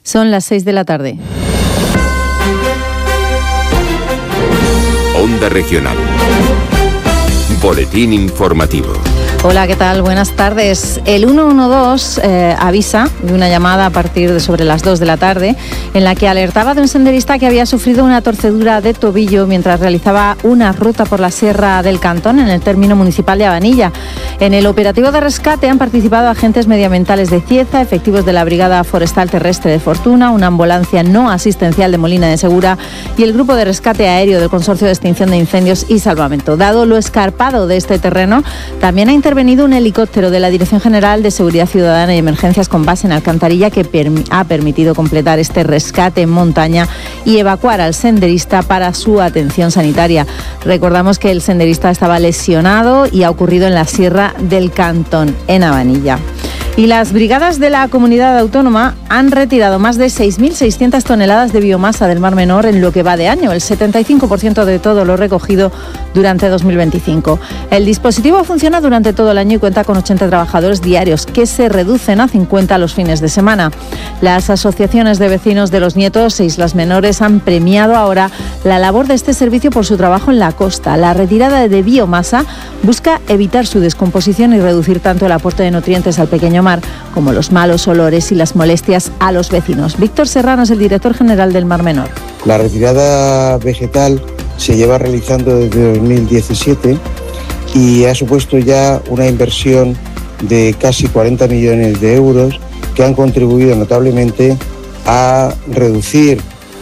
Son las 6 de la tarde. Onda Regional. Boletín informativo. Hola, ¿qué tal? Buenas tardes. El 112 avisa de una llamada a partir de sobre las 2 de la tarde en la que alertaba de un senderista que había sufrido una torcedura de tobillo mientras realizaba una ruta por la Sierra del Cantón en el término municipal de Abanilla. En el operativo de rescate han participado agentes medioambientales de Cieza, efectivos de la Brigada Forestal Terrestre de Fortuna, una ambulancia no asistencial de Molina de Segura y el Grupo de Rescate Aéreo del Consorcio de Extinción de Incendios y Salvamento. Dado lo escarpado de este terreno, también ha intervenido un helicóptero de la Dirección General de Seguridad Ciudadana y Emergencias con base en Alcantarilla que ha permitido completar este rescate en montaña y evacuar al senderista para su atención sanitaria. Recordamos que el senderista estaba lesionado y ha ocurrido en la Sierra del Cantón, en Abanilla. Y las brigadas de la Comunidad Autónoma han retirado más de 6.600 toneladas de biomasa del Mar Menor en lo que va de año, el 75% de todo lo recogido durante 2025. El dispositivo funciona durante todo el año y cuenta con 80 trabajadores diarios, que se reducen a 50 los fines de semana. Las asociaciones de vecinos de Los Nietos e Islas Menores han premiado ahora la labor de este servicio por su trabajo en la costa. La retirada de biomasa busca evitar su descomposición y reducir tanto el aporte de nutrientes al pequeño mar como los malos olores y las molestias a los vecinos. Víctor Serrano es el director general del Mar Menor. La retirada vegetal se lleva realizando desde 2017 y ha supuesto ya una inversión de casi 40 millones de euros que han contribuido notablemente a reducir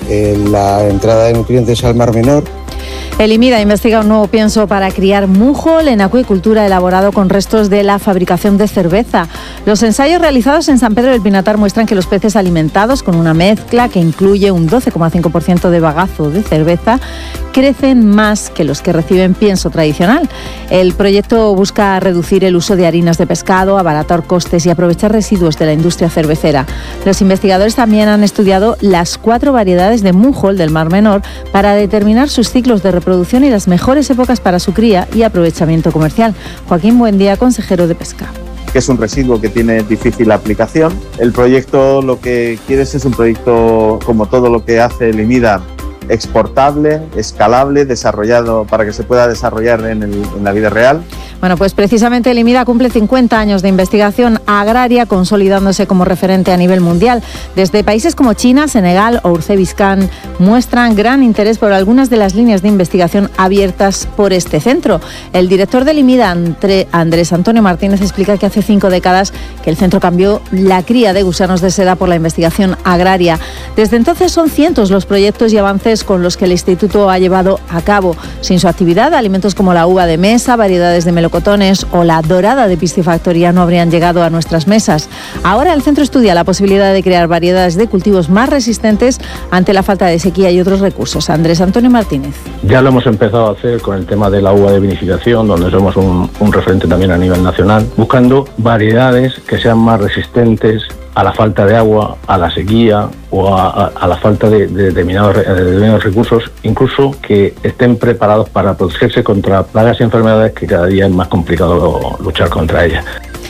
la entrada de nutrientes al Mar Menor. El IMIDA investiga un nuevo pienso para criar mújol en acuicultura elaborado con restos de la fabricación de cerveza. Los ensayos realizados en San Pedro del Pinatar muestran que los peces alimentados con una mezcla que incluye un 12,5% de bagazo de cerveza crecen más que los que reciben pienso tradicional. El proyecto busca reducir el uso de harinas de pescado, abaratar costes y aprovechar residuos de la industria cervecera. Los investigadores también han estudiado las 4 variedades de mújol del Mar Menor para determinar sus ciclos de reproducción y las mejores épocas para su cría y aprovechamiento comercial. Joaquín Buendía, consejero de Pesca. Que es un residuo que tiene difícil aplicación. El proyecto lo que quiere es un proyecto, como todo lo que hace el IMIDA, exportable, escalable, desarrollado para que se pueda desarrollar en la vida real. Bueno, pues precisamente el IMIDA cumple 50 años de investigación agraria, consolidándose como referente a nivel mundial. Desde países como China, Senegal o Uzbekistán muestran gran interés por algunas de las líneas de investigación abiertas por este centro. El director del IMIDA, Andrés Antonio Martínez, explica que hace 5 décadas que el centro cambió la cría de gusanos de seda por la investigación agraria. Desde entonces son cientos los proyectos y avances con los que el instituto ha llevado a cabo. Sin su actividad, alimentos como la uva de mesa, variedades de melocotones o la dorada de piscifactoría no habrían llegado a nuestras mesas. Ahora el centro estudia la posibilidad de crear variedades de cultivos más resistentes ante la falta de sequía y otros recursos. Andrés Antonio Martínez. Ya lo hemos empezado a hacer con el tema de la uva de vinificación, donde somos un referente también a nivel nacional, buscando variedades que sean más resistentes a la falta de agua, a la sequía o a la falta de determinados recursos, incluso que estén preparados para protegerse contra plagas y enfermedades que cada día es más complicado luchar contra ellas.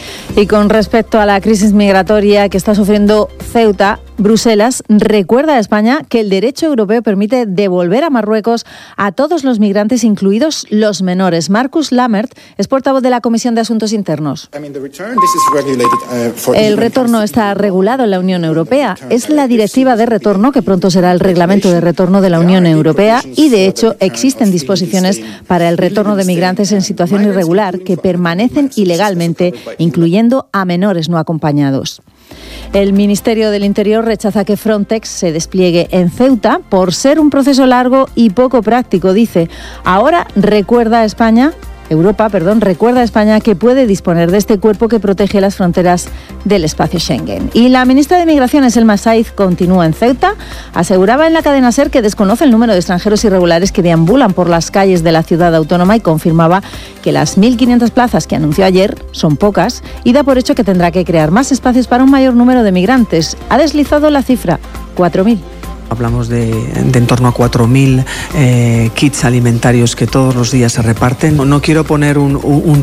Y con respecto a la crisis migratoria que está sufriendo Ceuta, Bruselas recuerda a España que el derecho europeo permite devolver a Marruecos a todos los migrantes, incluidos los menores. Marcus Lammert es portavoz de la Comisión de Asuntos Internos. El retorno está regulado en la Unión Europea. Es la directiva de retorno, que pronto será el reglamento de retorno de la Unión Europea, y de hecho existen disposiciones para el retorno de migrantes en situación irregular que permanecen ilegalmente, incluyendo a menores no acompañados. El Ministerio del Interior rechaza que Frontex se despliegue en Ceuta por ser un proceso largo y poco práctico, dice. Ahora Europa recuerda a España que puede disponer de este cuerpo que protege las fronteras del espacio Schengen. Y la ministra de Migraciones, Elma Saiz, continúa en Ceuta. Aseguraba en la cadena SER que desconoce el número de extranjeros irregulares que deambulan por las calles de la ciudad autónoma y confirmaba que las 1.500 plazas que anunció ayer son pocas y da por hecho que tendrá que crear más espacios para un mayor número de migrantes. Ha deslizado la cifra, 4.000. Hablamos de en torno a 4.000 kits alimentarios que todos los días se reparten. No quiero poner un